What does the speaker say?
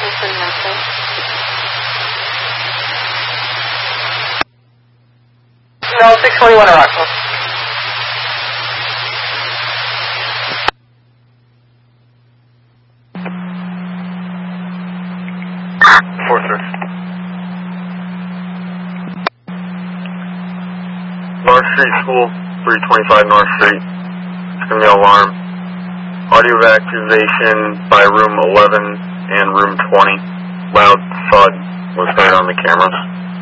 No, 641 at Rockville. North Street School, 325 North Street. It's going to be an alarm. Audio activation by room 11 and room 20. Loud thud was heard on the cameras.